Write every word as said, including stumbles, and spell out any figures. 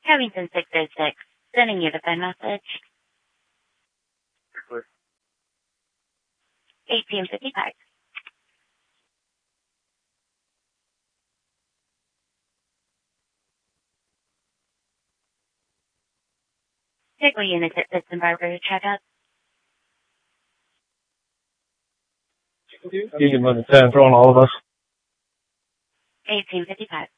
Covington six oh six, sending you the phone message. eighteen fifty-five. Vehicle units at Piston Barber checkup. You can look at ten for on all of us. eighteen fifty-five.